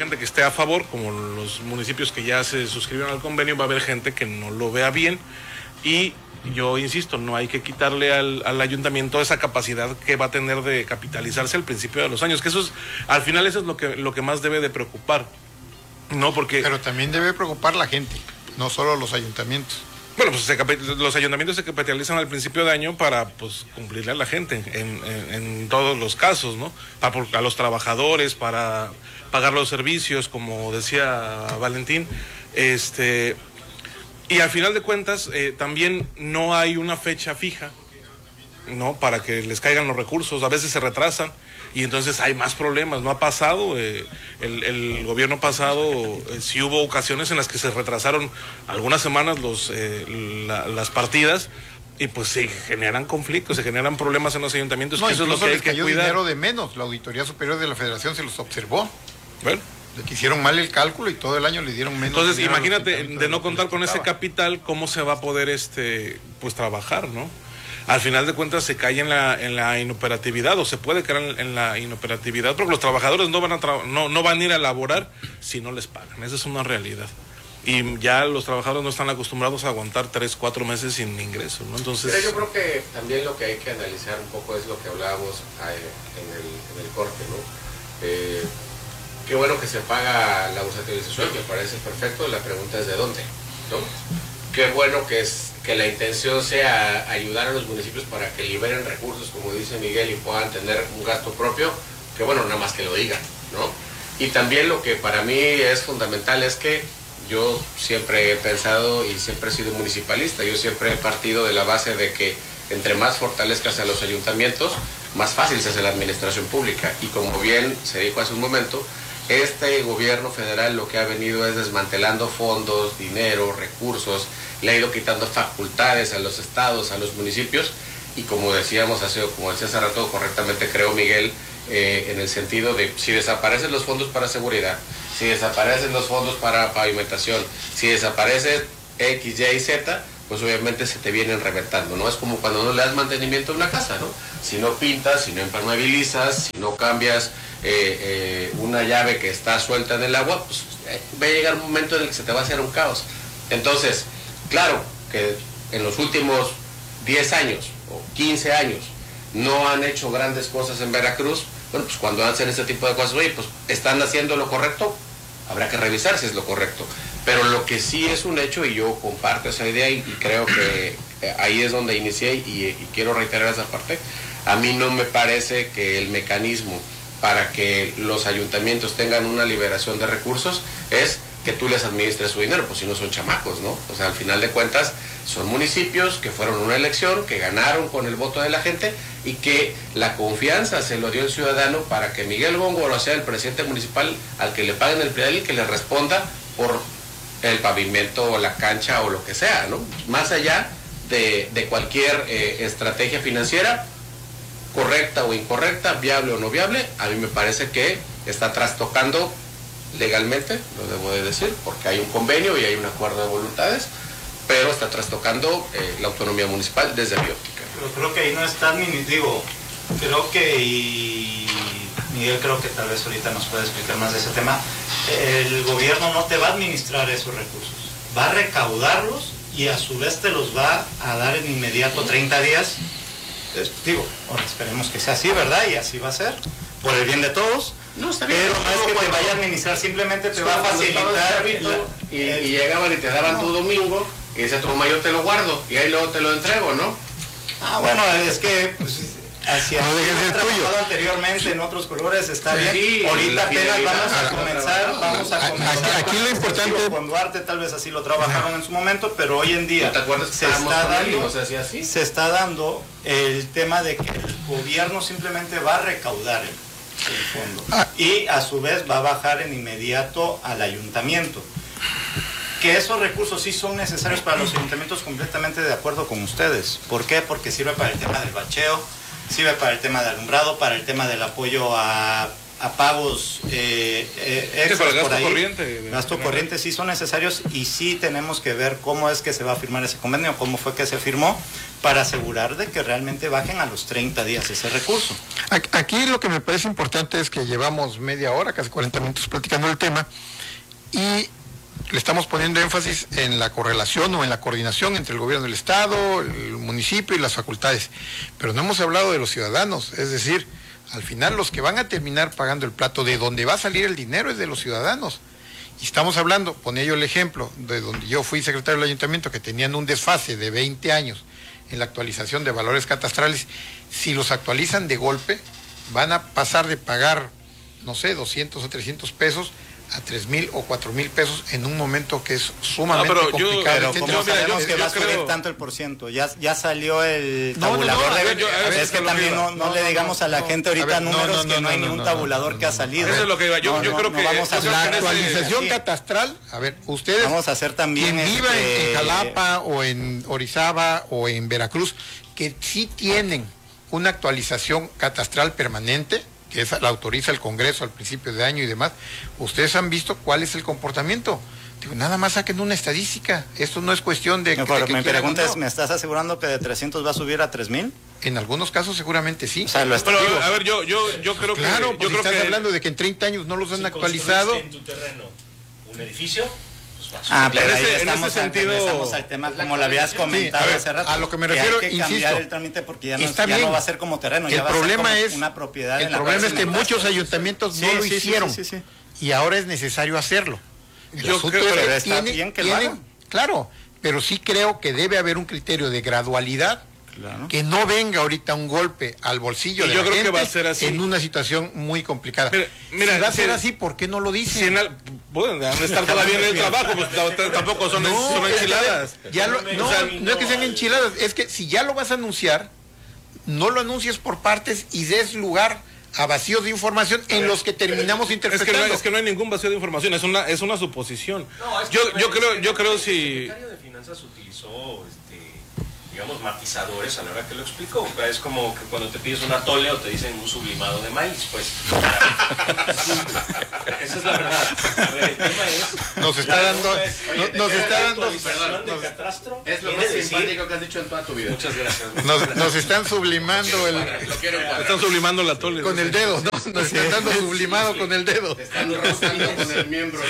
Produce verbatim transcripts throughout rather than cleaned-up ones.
gente que esté a favor, como los municipios que ya se suscribieron al convenio, va a haber gente que no lo vea bien, y yo insisto, no hay que quitarle al, al ayuntamiento esa capacidad que va a tener de capitalizarse al principio de los años, que eso es, al final eso es lo que, lo que más debe de preocupar, ¿no? Porque... Pero también debe preocupar la gente, no solo los ayuntamientos. Bueno, pues se, los ayuntamientos se capitalizan al principio de año para, pues, cumplirle a la gente en, en, en todos los casos, ¿no? Para, a los trabajadores, para pagar los servicios, como decía Valentín, este, y al final de cuentas eh, también no hay una fecha fija, ¿no? Para que les caigan los recursos, a veces se retrasan y entonces hay más problemas. No ha pasado, eh, el, el gobierno pasado eh, sí hubo ocasiones en las que se retrasaron algunas semanas los eh, la, las partidas, y pues se generan conflictos, se generan problemas en los ayuntamientos, no, que eso es lo que hay que cuidar. Dinero de menos, la Auditoría Superior de la Federación se los observó. Bueno, le hicieron mal el cálculo y todo el año le dieron menos. Entonces imagínate, de no contar con ese capital, cómo se va a poder este pues trabajar, ¿no? Al final de cuentas se cae en la en la inoperatividad, o se puede caer en, en la inoperatividad, porque los trabajadores no van a tra no no van a ir a laborar si no les pagan. Esa es una realidad. Y ya los trabajadores no están acostumbrados a aguantar tres, cuatro meses sin ingresos, ¿no? Entonces... Pero yo creo que también lo que hay que analizar un poco es lo que hablábamos en el, en el corte, ¿no? Eh, qué bueno que se paga la bursatilización, me parece perfecto, la pregunta es de dónde, ¿no? Qué bueno que es que la intención sea ayudar a los municipios para que liberen recursos, como dice Miguel, y puedan tener un gasto propio, que bueno, nada más que lo digan, ¿no? Y también lo que para mí es fundamental es que yo siempre he pensado y siempre he sido municipalista, yo siempre he partido de la base de que entre más fortalezcas a los ayuntamientos, más fácil se hace la administración pública. Y como bien se dijo hace un momento, este gobierno federal lo que ha venido es desmantelando fondos, dinero, recursos, le ha ido quitando facultades a los estados, a los municipios, y como decíamos hace, como decía hace rato correctamente, creo Miguel, eh, en el sentido de si desaparecen los fondos para seguridad, si desaparecen los fondos para pavimentación, si desaparece X, Y, Z, pues obviamente se te vienen reventando, ¿no? Es como cuando no le das mantenimiento a una casa, ¿no? Si no pintas, si no impermeabilizas, si no cambias eh, eh, una llave que está suelta en el agua, pues eh, va a llegar un momento en el que se te va a hacer un caos. Entonces, claro que en los últimos diez años o quince años no han hecho grandes cosas en Veracruz. Bueno, pues cuando hacen este tipo de cosas, oye, pues están haciendo lo correcto, habrá que revisar si es lo correcto. Pero lo que sí es un hecho, y yo comparto esa idea, y, y creo que ahí es donde inicié, y, y quiero reiterar esa parte, a mí no me parece que el mecanismo para que los ayuntamientos tengan una liberación de recursos es que tú les administres su dinero, pues si no son chamacos, ¿no? O sea, al final de cuentas son municipios que fueron una elección, que ganaron con el voto de la gente, y que la confianza se lo dio el ciudadano para que Miguel Góngora sea el presidente municipal al que le paguen el predial y que le responda por el pavimento o la cancha o lo que sea, ¿no? Más allá de, de cualquier eh, estrategia financiera, correcta o incorrecta, viable o no viable, a mí me parece que está trastocando legalmente, lo debo de decir, porque hay un convenio y hay un acuerdo de voluntades, pero está trastocando eh, la autonomía municipal desde mi óptica. Pero creo que ahí no está, digo, creo que, y Miguel creo que tal vez ahorita nos puede explicar más de ese tema, el gobierno no te va a administrar esos recursos, va a recaudarlos y a su vez te los va a dar en inmediato treinta días. Entonces, digo, bueno, esperemos que sea así, ¿verdad? Y así va a ser, por el bien de todos. No, está bien. Pero no es que te vaya a administrar, simplemente te va a facilitar. Y, y llegaban y te daban no. tu domingo, y decía tu mamá, yo te lo guardo, y ahí luego te lo entrego, ¿no? Ah, bueno, es que pues, hacia no he trabajado anteriormente en otros colores, está sí, bien. Sí, ahorita apenas vamos a comenzar, vamos a comenzar. Aquí, aquí lo importante... Con Duarte tal vez así lo trabajaron en su momento, pero hoy en día ¿te acuerdas que se, está dando, o sea, así, así? se está dando el tema de que el gobierno simplemente va a recaudar el, el fondo ah. y a su vez va a bajar en inmediato al ayuntamiento. Que esos recursos sí son necesarios para los ayuntamientos, completamente de acuerdo con ustedes. ¿Por qué? Porque sirve para el tema del bacheo, sirve para el tema de alumbrado, para el tema del apoyo a, a pagos eh, eh, extras gasto por ahí. corriente. Gasto corriente sí son necesarios y sí tenemos que ver cómo es que se va a firmar ese convenio, cómo fue que se firmó, para asegurar de que realmente bajen a los treinta días ese recurso. Aquí lo que me parece importante es que llevamos media hora, casi cuarenta minutos platicando el tema, y le estamos poniendo énfasis en la correlación o en la coordinación entre el gobierno del Estado, el municipio y las facultades, pero no hemos hablado de los ciudadanos, es decir, al final los que van a terminar pagando el plato, de donde va a salir el dinero, es de los ciudadanos. Y estamos hablando, ponía yo el ejemplo, de donde yo fui secretario del ayuntamiento, que tenían un desfase de veinte años en la actualización de valores catastrales. Si los actualizan de golpe, van a pasar de pagar, no sé, doscientos o trescientos pesos a tres mil o cuatro mil pesos en un momento que es sumamente no, pero complicado. Yo, pero yo, como yo, sabemos yo, que yo va a subir creo... tanto el por ciento, ya, ya salió el No, tabulador no, no, de... a ver, yo- a ver, es es que que también lo que no, iba. no le No, digamos no, a la no, gente a ahorita ver, no, números no, no, que no hay no, ningún no, tabulador no, que ha no, salido. Eso es lo que iba. Yo, No, yo no, creo no que... vamos a yo creo La que en ese- actualización sí. catastral, a ver, ustedes, Vamos a hacer también... quien viva en, este, en Jalapa o en Orizaba o en Veracruz, que sí tienen una actualización catastral permanente, que esa la autoriza el Congreso al principio de año y demás, ustedes han visto cuál es el comportamiento. Digo, nada más saquen una estadística, esto no es cuestión de... No, de pero que mi quieran pregunta o no. es, ¿me estás asegurando que de trescientos va a subir a tres mil? En algunos casos seguramente sí. O sea, lo Pero, digo, a ver, yo, yo, yo creo que... Claro, yo pues creo estás que hablando de que en treinta años no los han Si actualizado. construiste en tu terreno un edificio, pues vas Ah, a pero En ahí ese- en estamos, ese al- sentido- regresamos al tema como lo habías comentado Sí, a ver, hace rato. a lo que me hay refiero, que cambiar insisto, el trámite porque ya, no, está ya bien. no va a ser como terreno, El ya va problema a ser es- como una propiedad. El en la problema cual es se que me muchos gasta. ayuntamientos Sí, no lo sí, sí, hicieron sí, sí, sí. y ahora es necesario hacerlo. El Yo asunto creo- es que pero está tiene- bien que lo tienen- hagan. Claro, pero sí creo que debe haber un criterio de gradualidad, Claro. que no venga ahorita un golpe al bolsillo Y de yo la creo que gente va a ser así. en una situación muy complicada. Mira, mira, si va a ser si- así, ¿por qué no lo Si dicen? en al- pueden estar todavía en el trabajo, pues t- tampoco son, No, son es que, enchiladas. ya lo- no, O sea, no es que sean enchiladas, es que si ya lo vas a anunciar, no lo anuncies por partes y des lugar a vacíos de información en los que terminamos Es que, interpretando. no, es que no hay ningún vacío de información, es una, es una suposición. No, es que yo, no, yo es creo, que yo el creo si... secretario de Finanzas utilizó, este, digamos, matizadores a la hora que lo explicó. Es como que cuando te pides un atole o te dicen un sublimado de maíz, pues. Esa es la verdad. A ver, el tema es... Nos está la dando, pregunta es, no- oye, nos ¿qué está dando, actualización de nos- catastro Es lo quiere más decir? simpático que has dicho en toda tu vida. Muchas gracias. nos, nos están sublimando el, Lo quiero en cuadro. Están sublimando la tole. con el dedo, ¿no? Nos están dando sublimado con el dedo. Te están rozando con el miembro.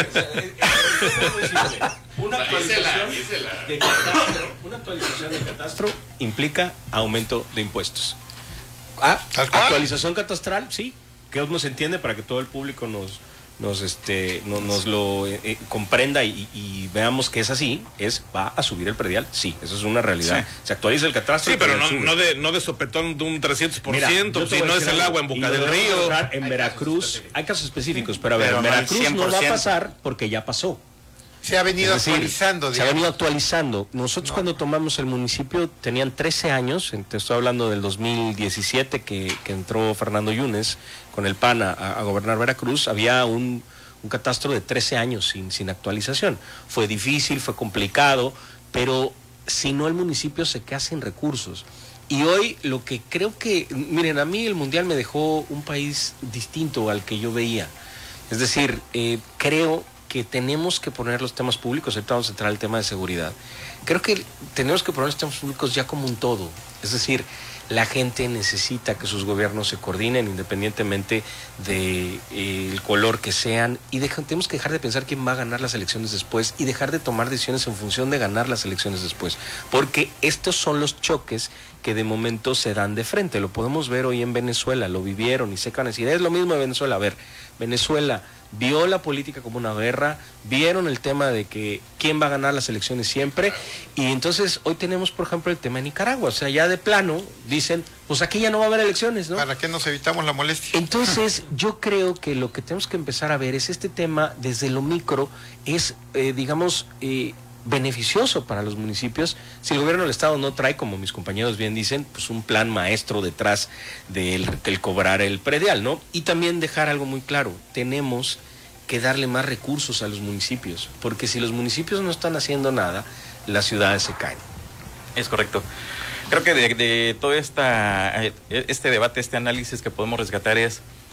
Una actualización de catastro, una actualización de catastro implica aumento de impuestos. Ah, ¿Tal cual? actualización catastral, sí, que nos entiende para que todo el público nos nos este no- nos lo eh, eh, comprenda y, y veamos que es así, es va a subir el predial, sí, eso es una realidad. Se actualiza el catastro. Sí, el pero predial no, sube. no, de, no de sopetón de un trescientos por Mira, ciento, yo te si voy a no es decir el algo, agua en y Boca lo del debemos Río. lograr en Veracruz, hay casos específicos, pero a ver, Pero en no al Veracruz no cien va por a ciento. pasar porque ya pasó. Se ha venido Es decir, actualizando. Se ha digamos. venido actualizando. Nosotros cuando tomamos el municipio tenían trece años, te estoy hablando del dos mil diecisiete que, que entró Fernando Yunes con el P A N a, a gobernar Veracruz, había un, un catastro de trece años sin, sin actualización. Fue difícil, fue complicado, pero si no el municipio se queda sin recursos. Y hoy lo que creo que, miren, a mí el Mundial me dejó un país distinto al que yo veía. Es decir, eh, creo que tenemos que poner los temas públicos, ahorita vamos a entrar al tema de seguridad. Creo que tenemos que poner los temas públicos ya como un todo. Es decir, la gente necesita que sus gobiernos se coordinen independientemente del de, eh, color que sean y deja, tenemos que dejar de pensar quién va a ganar las elecciones después y dejar de tomar decisiones en función de ganar las elecciones después. Porque estos son los choques que de momento se dan de frente. Lo podemos ver hoy en Venezuela, lo vivieron y se van a decir, es lo mismo de Venezuela. A ver, Venezuela vio la política como una guerra, vieron el tema de que quién va a ganar las elecciones siempre, y entonces hoy tenemos, por ejemplo, el tema de Nicaragua, o sea, ya de plano dicen, pues aquí ya no va a haber elecciones, ¿no? ¿Para qué nos evitamos la molestia? Entonces, yo creo que lo que tenemos que empezar a ver es este tema desde lo micro, es, eh, digamos, eh, beneficioso para los municipios si el gobierno del estado no trae, como mis compañeros bien dicen, pues un plan maestro detrás del, del cobrar el predial, ¿no? Y también dejar algo muy claro, tenemos que darle más recursos a los municipios, porque si los municipios no están haciendo nada, las ciudades se caen. Es correcto. Creo que de, de todo esta, este debate, este análisis que podemos rescatar es,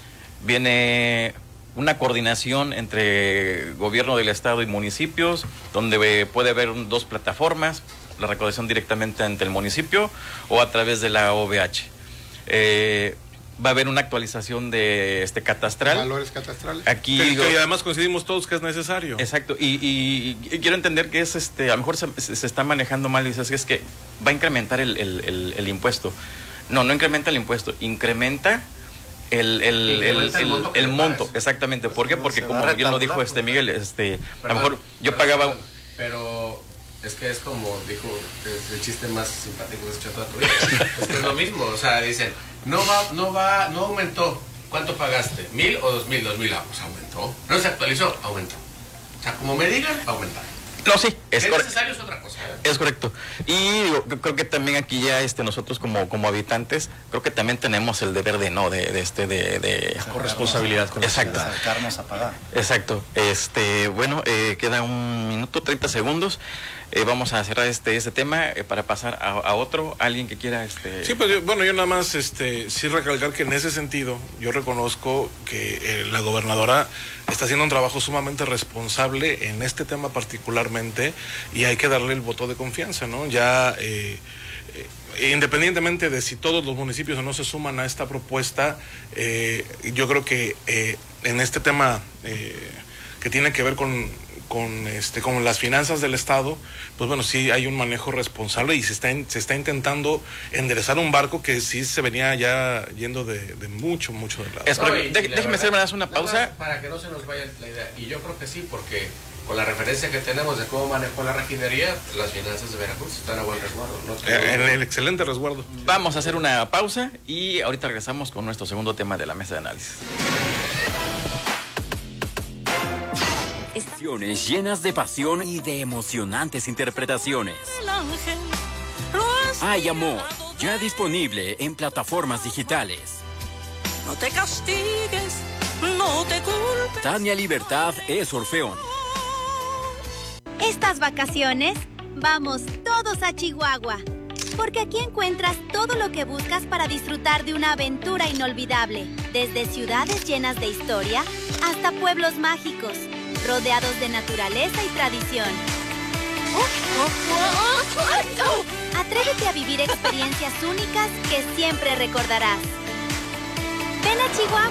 Viene una coordinación entre gobierno del estado y municipios, donde puede haber un, dos plataformas, la recaudación directamente ante el municipio o a través de la O V H. Eh, va a haber una actualización de este catastral. Valores catastrales. Aquí Que- digo- que además coincidimos todos que es necesario. Exacto, y, y- y quiero entender que es este, a lo mejor se, se está manejando mal y dices que es que va a incrementar el, el- el- el impuesto. No, no incrementa el impuesto, incrementa el, el, el, Incrementa el el- monto que el le monto, pagas. exactamente. ¿Por qué? Porque se como va a bien lo dijo recalcular, este Miguel, este, a lo Perdón, mejor yo perdón, pagaba... perdón, pero es que es como dijo, es el chiste más simpático que has hecho toda tu vida. Es que es lo mismo, o sea, dicen, no va, no va, no aumentó. ¿Cuánto pagaste? ¿Mil o dos mil? Dos mil, ah, pues aumentó. No se actualizó, aumentó. O sea, como me digan, aumentar. No, sí, Es es correcto. necesario es otra cosa. ¿eh? Es correcto. Y digo, yo creo que también aquí ya este nosotros como, como habitantes, creo que también tenemos el deber de no, de, de este, de, de Corresponsabilidad con la Exacto. Acercarnos a pagar. Exacto. Este, bueno, eh, queda un minuto, treinta segundos. Eh, vamos a cerrar este, este tema eh, para pasar a, a otro. Alguien que quiera este. Sí, pues yo- bueno, yo nada más este, sí recalcar que en ese sentido yo reconozco que eh, la gobernadora está haciendo un trabajo sumamente responsable en este tema particularmente y hay que darle el voto de confianza, ¿no? Ya eh, eh, independientemente de si todos los municipios o no se suman a esta propuesta, eh, yo creo que eh, en este tema eh, que tiene que ver con con este con las finanzas del Estado, pues bueno, sí hay un manejo responsable y se está in- se está intentando enderezar un barco que sí se venía ya yendo de, de mucho, mucho de lado. Es correcto. y- De- y la déjeme verdad, hacer nada más una nada más pausa. para que no se nos vaya la idea. Y yo creo que sí, porque con la referencia que tenemos de cómo manejó la refinería, las finanzas de Veracruz están a buen resguardo. ¿no? Eh, en el excelente resguardo. Vamos a hacer una pausa y ahorita regresamos con nuestro segundo tema de la mesa de análisis. Estaciones llenas de pasión y de emocionantes interpretaciones. Hay amor, ya disponible en plataformas digitales. No te castigues, no te culpes. Tania Libertad es Orfeón. Estas vacaciones, vamos todos a Chihuahua, porque aquí encuentras todo lo que buscas para disfrutar de una aventura inolvidable, desde ciudades llenas de historia hasta pueblos mágicos, rodeados de naturaleza y tradición. Atrévete a vivir experiencias únicas que siempre recordarás. Ven a Chihuahua.